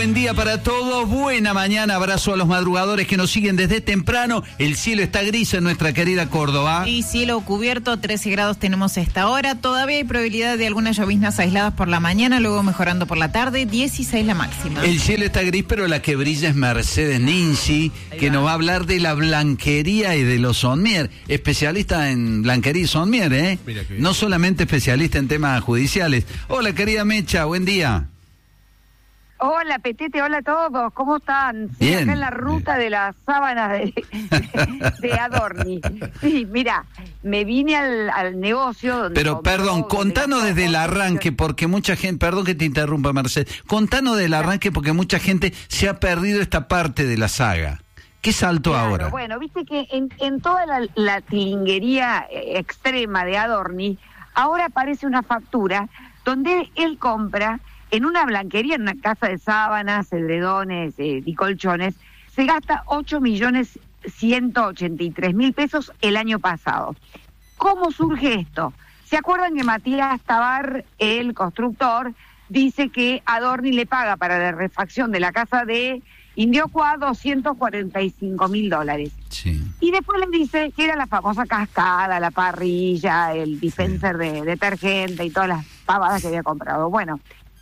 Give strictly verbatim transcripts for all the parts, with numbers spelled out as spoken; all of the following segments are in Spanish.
buen día para todos, buena mañana, abrazo a los madrugadores que nos siguen desde temprano. El cielo está gris en nuestra querida Córdoba. Y cielo cubierto, trece grados tenemos a esta hora. Todavía hay probabilidad de algunas lloviznas aisladas por la mañana, luego mejorando por la tarde, dieciséis la máxima. El cielo está gris, pero la que brilla es Mercedes Ninzi, que nos va a hablar de la blanquería y de los Sonmier. Especialista en blanquería y Sonmier, ¿eh? No solamente especialista en temas judiciales. Hola, querida Mecha, buen día. Hola, Petete, hola a todos, ¿cómo están? Sí, Bien. acá en la ruta de las sábanas de, de, de Adorni. Sí, mira, me vine al, al negocio donde... Pero perdón, contanos desde el arranque, porque mucha gente, perdón que te interrumpa, Mercedes, contanos del arranque porque mucha gente se ha perdido esta parte de la saga. ¿Qué saltó Claro, ahora? Bueno, viste que en, en toda la, la tilinguería eh, extrema de Adorni, ahora aparece una factura donde él compra... En una blanquería, en una casa de sábanas, edredones eh, y colchones, se gasta ocho millones ciento ochenta y tres mil pesos el año pasado. ¿Cómo surge esto? ¿Se acuerdan que Matías Tabar, el constructor, dice que Adorni le paga para la refacción de la casa de Indiocuá doscientos cuarenta y cinco mil dólares? Sí. Y después le dice que era la famosa cascada, la parrilla, el dispenser sí. de detergente y todas las pavadas que había comprado. Bueno...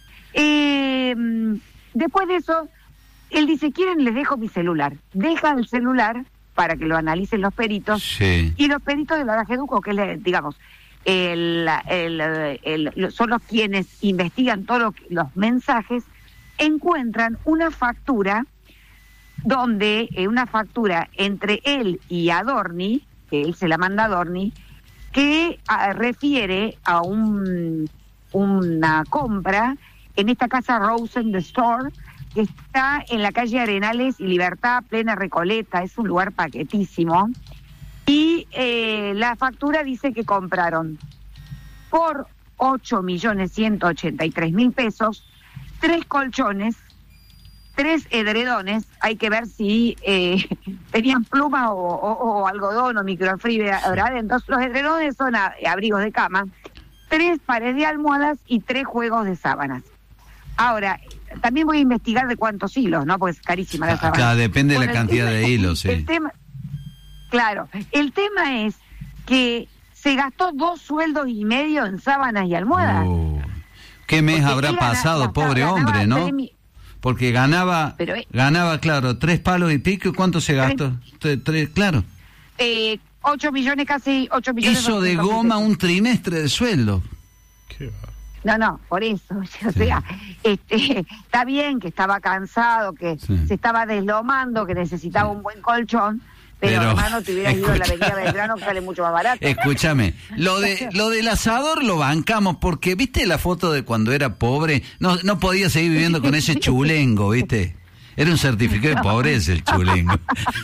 Eh, después de eso, él dice, ¿quieren? Les dejo mi celular. Deja el celular para que lo analicen los peritos. Sí. Y los peritos de la Argeduco, que es, digamos, el, el, el, el, son los quienes investigan todos lo, los mensajes, encuentran una factura donde, eh, una factura entre él y Adorni, que él se la manda a Adorni, que a, refiere a un, una compra en esta casa Rosen the Store, que está en la calle Arenales y Libertad, plena Recoleta, es un lugar paquetísimo, y eh, la factura dice que compraron por ocho millones ciento ochenta y tres mil pesos, tres colchones, tres edredones, hay que ver si eh, tenían pluma o, o, o algodón o microfibra adentro. Los edredones son a, abrigos de cama, tres pares de almohadas y tres juegos de sábanas. Ahora, también voy a investigar de cuántos hilos, ¿no? Porque es carísima la sábana. Claro, depende bueno, de la cantidad tema, de hilos, sí. El tema, claro, el tema es que se gastó dos sueldos y medio en sábanas y almohadas. Uh, ¿Qué mes Porque habrá él pasado, gana, pobre ganaba hombre, no? Tres, Porque ganaba, pero, eh, ganaba, claro, tres palos y pico, ¿y cuánto se gastó? Tres, tres claro. Eh, ocho millones, casi ocho millones. Hizo de goma un trimestre de sueldo. Qué va. No, no, por eso, o sea, sí. este, está bien que estaba cansado, que sí. se estaba deslomando, que necesitaba sí. un buen colchón, pero, pero hermano, te hubieras ido a la avenida Belgrano, que sale mucho más barato. Escúchame, lo de lo del asador lo bancamos, porque ¿viste la foto de cuando era pobre? No, no podía seguir viviendo con ese chulengo, ¿viste? Era un certificado de pobreza el chulengo.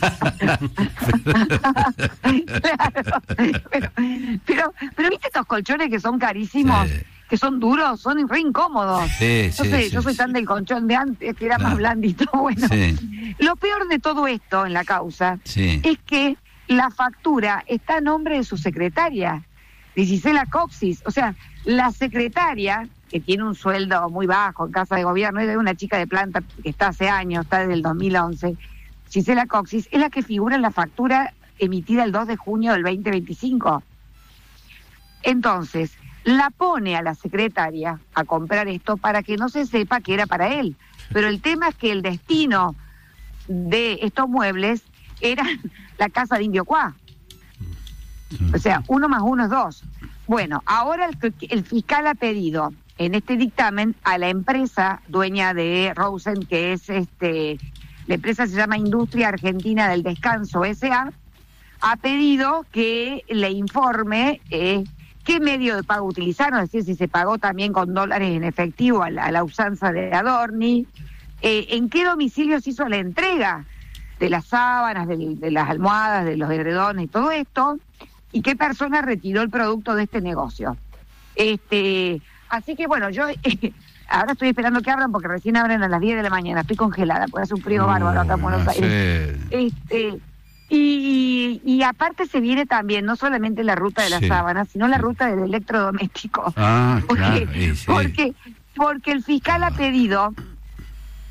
Claro, pero, pero, pero ¿viste estos colchones que son carísimos? Sí. Que son duros, son re incómodos. Sí, yo sí, sé, sí, yo soy sí. tan del colchón de antes, que era claro. más blandito. Bueno, sí. Lo peor de todo esto en la causa sí. es que la factura está a nombre de su secretaria, de Gisela Coxis. O sea, la secretaria, que tiene un sueldo muy bajo en casa de gobierno, es una chica de planta que está hace años, está desde el dos mil once, Gisela Coxis, es la que figura en la factura emitida el dos de junio del veinte veinticinco. Entonces, la pone a la secretaria a comprar esto para que no se sepa que era para él. Pero el tema es que el destino de estos muebles era la casa de Indiocuá. O sea, uno más uno es dos. Bueno, ahora el, el fiscal ha pedido en este dictamen a la empresa dueña de Rosen, que es este, la empresa se llama Industria Argentina del Descanso S A, ha pedido que le informe eh, qué medio de pago utilizaron, es decir, si se pagó también con dólares en efectivo a la, a la usanza de Adorni, eh, en qué domicilio se hizo la entrega de las sábanas, de, de las almohadas, de los edredones y todo esto, y qué persona retiró el producto de este negocio. Este, así que bueno, yo eh, ahora estoy esperando que abran porque recién abren a las diez de la mañana, estoy congelada, porque hace un frío bárbaro acá en Buenos Aires. Este... Y, y aparte se viene también no solamente la ruta de las sí. sábanas, sino la ruta del electrodoméstico. Ah, porque, claro, sí. porque, porque el fiscal ah. ha pedido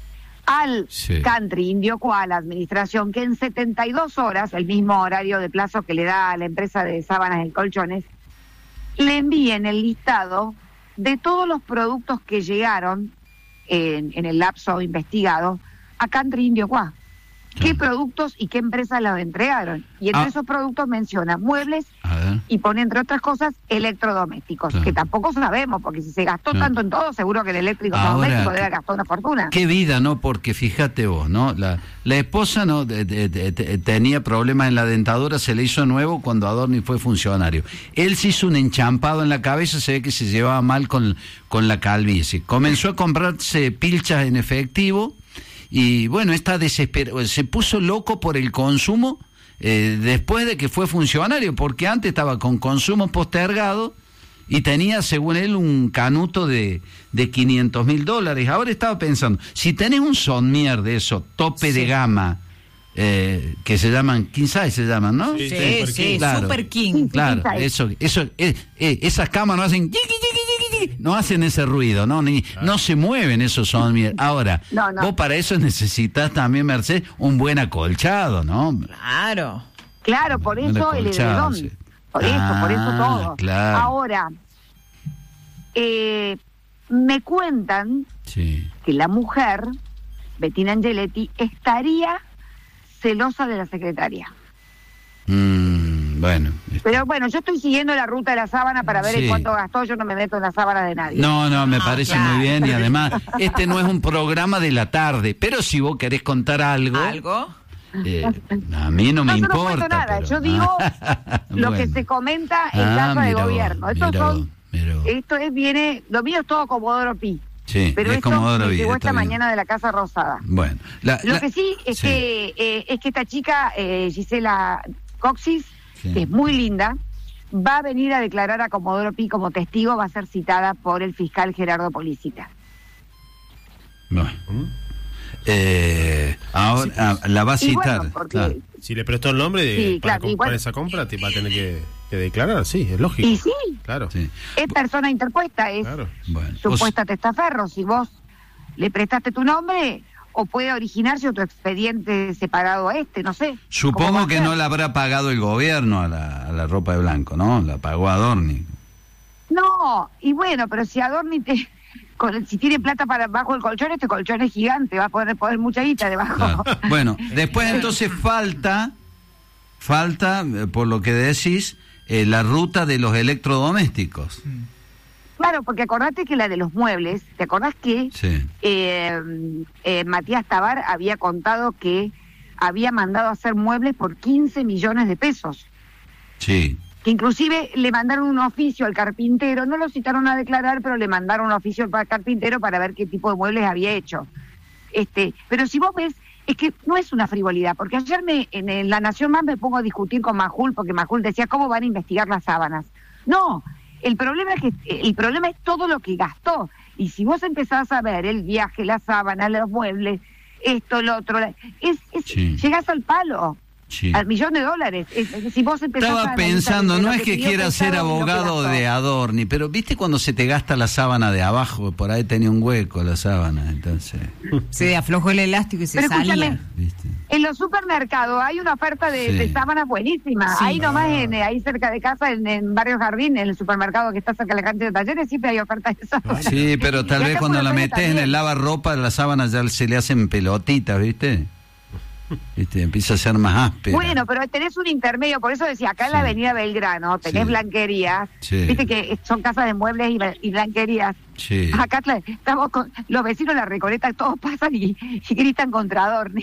al sí. country Indioquá, a la administración, que en setenta y dos horas, el mismo horario de plazo que le da a la empresa de sábanas y colchones, le envíen el listado de todos los productos que llegaron en, en el lapso investigado a country Indioquá. ¿Qué productos y qué empresas los entregaron? Y entre ah. esos productos menciona muebles y pone, entre otras cosas, electrodomésticos, claro. que tampoco sabemos, porque si se gastó claro. tanto en todo, seguro que el eléctrico doméstico debe gastar una fortuna. Qué vida, ¿no? Porque fíjate vos, ¿no? La, la esposa no de, de, de, de, tenía problemas en la dentadura, se le hizo nuevo cuando Adorni fue funcionario. Él se hizo un enchampado en la cabeza, se ve que se llevaba mal con, con la calvicie. Comenzó a comprarse pilchas en efectivo. Y bueno, está desesperado, se puso loco por el consumo eh, después de que fue funcionario, porque antes estaba con consumo postergado y tenía, según él, un canuto de, de quinientos mil dólares. Ahora estaba pensando, si tenés un Sonmier de eso, tope sí. de gama, eh, que se llaman, King Size se llaman, ¿no? Sí, sí, sí, sí claro, Super King. Claro, eso, eso, eh, eh, esas camas no hacen... No hacen ese ruido, no ni claro. no se mueven esos Sonmier. Ahora, no, no. vos para eso necesitas también, Mercedes, un buen acolchado, ¿no? Claro. Claro, por eso el edredón. Sí. Por eso, ah, por eso todo. Claro. Ahora, eh, me cuentan sí. que la mujer, Bettina Angeletti, estaría celosa de la secretaria. Mm, bueno. Pero bueno, yo estoy siguiendo la ruta de la sábana para ver sí. en cuánto gastó, yo no me meto en la sábana de nadie. No, no, me parece ah, claro. muy bien y además este no es un programa de la tarde, pero si vos querés contar algo... ¿Algo? Eh, a mí no me no, importa. No, no cuento nada, pero... yo digo lo bueno. que se comenta en ah, casa de gobierno. Estos miró, son, miró. Esto es, viene, lo mío es todo Comodoro Pi. Sí, pero es esto Comodoro me llegó esta bien. mañana de la Casa Rosada. Bueno. La, lo la, que sí es sí. que eh, es que esta chica, eh, Gisela Coxis, sí. que es muy linda, va a venir a declarar a Comodoro Pi como testigo, va a ser citada por el fiscal Gerardo Policita. Bueno. Eh, ahora sí. La va a citar. Bueno, porque, ah. Si le prestó el nombre de, sí, para claro, comprar igual, esa compra, te va a tener que, que declarar, sí, es lógico. Y sí, claro. Sí. Es persona interpuesta, es claro. bueno, supuesta vos... testaferro. Si vos le prestaste tu nombre, o puede originarse otro expediente separado a este, no sé. Supongo que no la habrá pagado el gobierno a la, a la ropa de blanco, ¿no? La pagó Adorni. No, y bueno, pero si Adorni te... Con el, si tiene plata para bajo el colchón, este colchón es gigante, va a poder poner mucha guita debajo. Claro. Bueno, después entonces falta, falta, por lo que decís, eh, la ruta de los electrodomésticos. Claro, porque acordate que la de los muebles, ¿te acordás que sí. eh, eh, Matías Tabar había contado que había mandado a hacer muebles por quince millones de pesos? Sí. Que inclusive le mandaron un oficio al carpintero, no lo citaron a declarar, pero le mandaron un oficio al carpintero para ver qué tipo de muebles había hecho. Este, pero si vos ves, es que no es una frivolidad, porque ayer me en, en La Nación Más me pongo a discutir con Majul, porque Majul decía, ¿cómo van a investigar las sábanas? No, el problema es que el problema es todo lo que gastó. Y si vos empezás a ver el viaje, las sábanas, los muebles, esto, lo otro, es, es sí. llegás al palo. Sí. Al millón de dólares. Si vos Estaba pensando, no es que quiera ser abogado de Adorni, pero viste cuando se te gasta la sábana de abajo, por ahí tenía un hueco la sábana, entonces se aflojó el elástico y se pero salía. ¿Viste? En los supermercados hay una oferta de, sí. de sábanas buenísimas. Sí. Ahí nomás, en, ahí cerca de casa, en, en Barrio Jardín, en el supermercado que está cerca de la cancha de talleres, siempre hay ofertas de sábanas. Sí, pero tal vez cuando la metés también en el lavarropa, las sábanas ya se le hacen pelotitas, ¿viste? Este, empieza a ser más áspero. Bueno, pero tenés un intermedio, por eso decía, acá sí. en la avenida Belgrano tenés sí. blanquerías, sí. viste que son casas de muebles y, y blanquerías. Sí. Acá estamos con los vecinos de la Recoleta, todos pasan y, y gritan contra Adorni.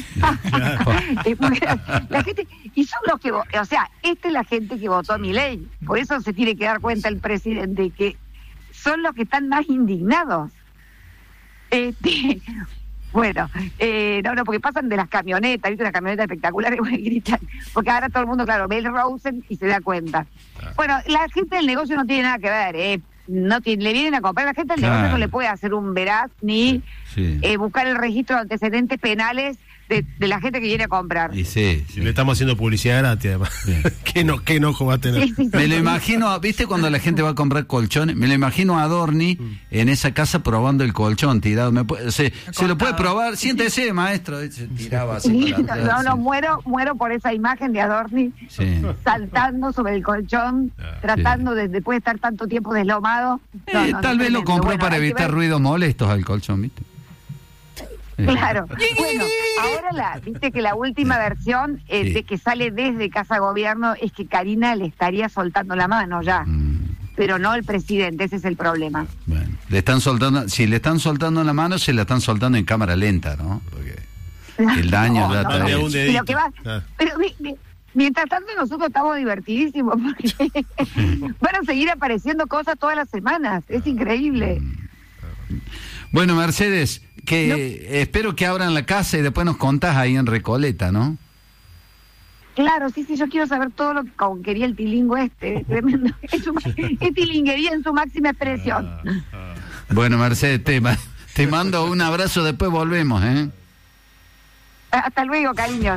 La gente, y son los que, o sea, esta es la gente que votó a Milei, por eso se tiene que dar cuenta el presidente que son los que están más indignados. Este... Bueno, eh, no, no, porque pasan de las camionetas, ¿viste? Las camionetas espectaculares, bueno, gritan, porque ahora todo el mundo, claro, ve el Rosen y se da cuenta. Ah. Bueno, la gente del negocio no tiene nada que ver, ¿eh? No tiene, le vienen a comprar, la gente del claro. negocio no le puede hacer un veraz ni Sí. eh, buscar el registro de antecedentes penales de, de la gente que viene a comprar. Y sí, sí. Le estamos haciendo publicidad gratis, además. ¿Qué, no, ¿Qué enojo va a tener? Sí, sí, sí. Me lo imagino, ¿viste cuando la gente va a comprar colchones? Me lo imagino a Dorni en esa casa probando el colchón tirado. Me puede, se, se lo puede probar, siéntese, maestro. Se tiraba así. Sí, para atrás, no, no, sí. muero, muero por esa imagen de Adorni Sí. saltando sobre el colchón, Ah, tratando de, después de estar tanto tiempo deslomado. No, Eh, no, tal no, vez lo tremendo. compró Bueno, para hay que evitar ver. ruidos molestos al colchón, ¿viste? Eh. Claro. Bueno, ahora la, viste que la última versión eh, Sí. de que sale desde Casa Gobierno es que Karina le estaría soltando la mano ya, Mm, pero no el presidente, ese es el problema. bueno, le están soltando, si le están soltando la mano, se la están soltando en cámara lenta, ¿no? Porque el daño No, ya no, está de hecho. un Y dedito. lo que va, Ah. pero mi- mi- mientras tanto nosotros estamos divertidísimos porque van a seguir apareciendo cosas todas las semanas, es increíble. Bueno, Mercedes, que espero que abran la casa y después nos contás ahí en Recoleta, ¿no? Claro, sí, sí, yo quiero saber todo lo que con- quería el tilingo este, tremendo. Es, su- es tilinguería en su máxima expresión. Bueno, Mercedes, te, ma- te mando un abrazo, después volvemos, ¿eh? Hasta luego, cariño.